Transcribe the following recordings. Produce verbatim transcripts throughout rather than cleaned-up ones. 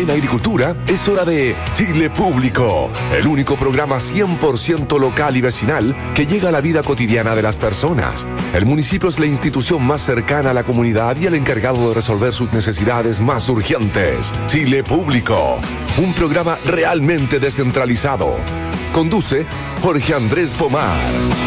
En Agricultura es hora de Chile Público, el único programa cien por ciento local y vecinal que llega a la vida cotidiana de las personas. El municipio es la institución más cercana a la comunidad y el encargado de resolver sus necesidades más urgentes. Chile Público, un programa realmente descentralizado. Conduce Jorge Andrés Pomar.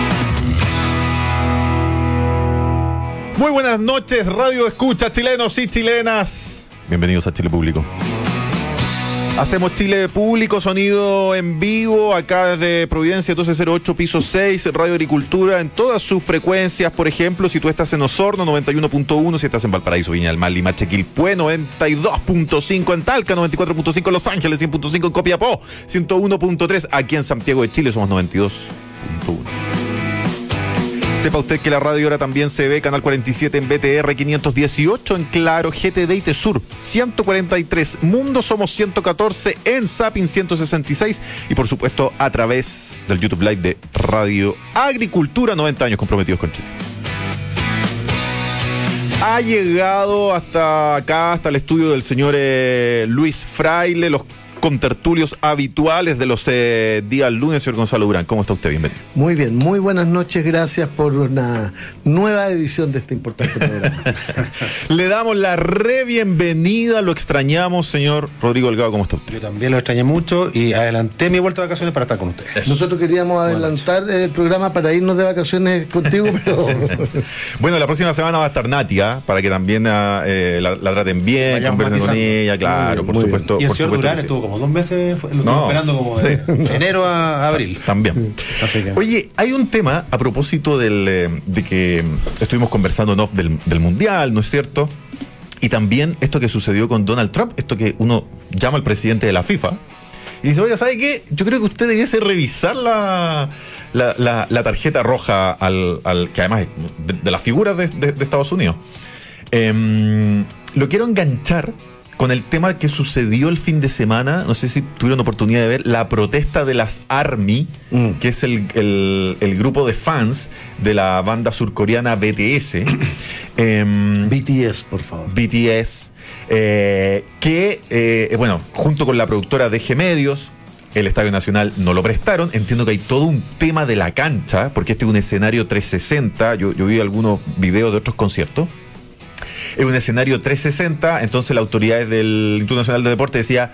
Muy buenas noches, Radio Escucha, chilenos y chilenas. Bienvenidos a Chile Público. Hacemos Chile Público, sonido en vivo, acá desde Providencia doce cero ocho, piso seis, Radio Agricultura, en todas sus frecuencias. Por ejemplo, si tú estás en Osorno, noventa y uno punto uno, si estás en Valparaíso, Viña del Mar, Limache, Quilpué, noventa y dos punto cinco, en Talca, noventa y cuatro punto cinco, en Los Ángeles, cien punto cinco, en Copiapó, ciento uno punto tres, aquí en Santiago de Chile somos noventa y dos punto uno. Sepa usted que la radio ahora también se ve, Canal cuarenta y siete en B T R quinientos dieciocho, en Claro, G T D y Tesur ciento cuarenta y tres, Mundo Somos ciento catorce, en Zapping ciento sesenta y seis y por supuesto a través del YouTube Live de Radio Agricultura, noventa años comprometidos con Chile. Ha llegado hasta acá, hasta el estudio del señor eh, Luis Fraile, los contertulios habituales de los eh, días lunes, señor Gonzalo Durán. ¿Cómo está usted? Bienvenido. Muy bien, muy buenas noches, gracias por una nueva edición de este importante programa. Le damos la re bienvenida, lo extrañamos, señor Rodrigo Delgado. ¿Cómo está usted? Yo también lo extrañé mucho y adelanté mi vuelta de vacaciones para estar con ustedes. Eso. Nosotros queríamos adelantar el programa para irnos de vacaciones contigo, pero... Bueno, la próxima semana va a estar Natia, para que también eh, la, la traten bien, vayamos conversen con ella, claro, muy, por muy supuesto. Bien. Y el por señor supuesto Durán estuvo como dos meses, lo no, estuve esperando como de sí. enero a abril. También. Así que... Oye, hay un tema a propósito del, eh, de que estuvimos conversando en off del, del Mundial, ¿no es cierto? Y también esto que sucedió con Donald Trump, esto que uno llama al presidente de la FIFA y dice, oye, ¿sabe qué? Yo creo que usted debiese revisar la, la, la, la tarjeta roja al, al que además es de, de las figuras de, de, de Estados Unidos. Eh, lo quiero enganchar con el tema que sucedió el fin de semana. No sé si tuvieron oportunidad de ver la protesta de las ARMY, mm. que es el, el, el grupo de fans de la banda surcoreana B T S. eh, B T S, por favor. B T S, eh, que, eh, bueno, junto con la productora D G Medios, el Estadio Nacional no lo prestaron. Entiendo que hay todo un tema de la cancha, porque este es un escenario trescientos sesenta. Yo, yo vi algunos videos de otros conciertos. Es un escenario trescientos sesenta, entonces la autoridad del Instituto Nacional de Deporte decía,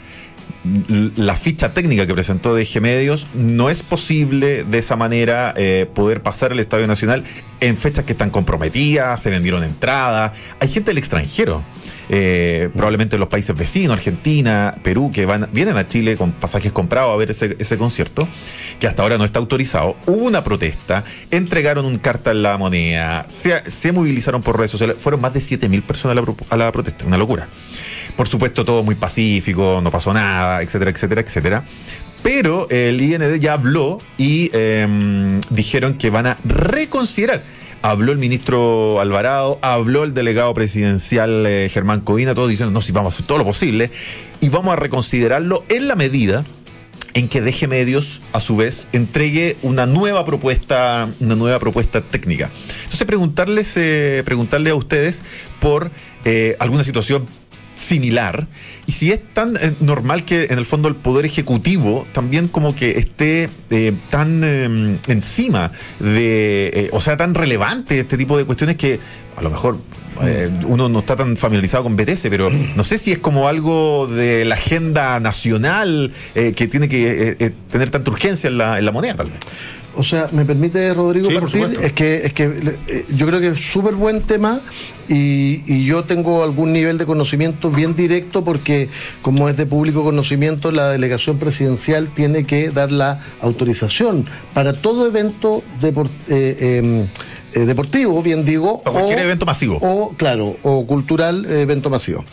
la ficha técnica que presentó D G Medios, no es posible de esa manera eh, poder pasar el Estadio Nacional en fechas que están comprometidas, se vendieron entradas, hay gente del extranjero, eh, probablemente los países vecinos, Argentina, Perú, que van vienen a Chile con pasajes comprados a ver ese, ese concierto, que hasta ahora no está autorizado. Hubo una protesta, entregaron un carta en la moneda, se, se movilizaron por redes sociales, fueron más de siete mil personas a la, a la protesta, una locura. Por supuesto, todo muy pacífico, no pasó nada, etcétera, etcétera, etcétera. Pero el I N D ya habló y eh, dijeron que van a reconsiderar. Habló el ministro Alvarado, habló el delegado presidencial eh, Germán Codina, todos diciendo, no, sí, vamos a hacer todo lo posible y vamos a reconsiderarlo en la medida en que D G Medios, a su vez, entregue una nueva propuesta, una nueva propuesta técnica. Entonces, preguntarles, eh, preguntarle a ustedes por eh, alguna situación similar, y si es tan eh, normal que en el fondo el Poder Ejecutivo también como que esté eh, tan eh, encima de, eh, o sea, tan relevante este tipo de cuestiones que a lo mejor eh, uno no está tan familiarizado con B T S, pero no sé si es como algo de la agenda nacional eh, que tiene que eh, eh, tener tanta urgencia en la, en la moneda, tal vez. O sea, ¿me permite, Rodrigo, sí, partir? Es que, es que eh, yo creo que es súper buen tema y, y yo tengo algún nivel de conocimiento bien directo porque, como es de público conocimiento, la delegación presidencial tiene que dar la autorización para todo evento deport, eh, eh, eh, deportivo, bien digo. O cualquier o, evento masivo. O, claro, o cultural, eh, evento masivo.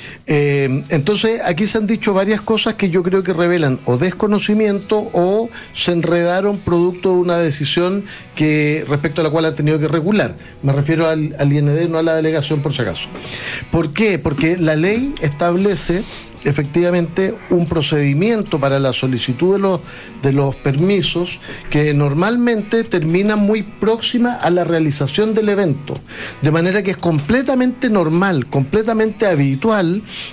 Eh, entonces, aquí se han dicho varias cosas que yo creo que revelan o desconocimiento o se enredaron producto de una decisión que respecto a la cual han tenido que regular. Me refiero al, al I N D, no a la delegación, por si acaso. ¿Por qué? Porque la ley establece efectivamente un procedimiento para la solicitud de los, de los permisos que normalmente termina muy próxima a la realización del evento, de manera que es completamente normal, completamente habitual